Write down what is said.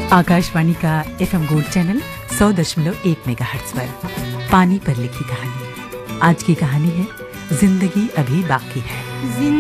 आकाशवाणी का FM gold channel 100.1 megahertz पर पानी पर लिखी कहानी। आज की कहानी है जिंदगी अभी बाकी है।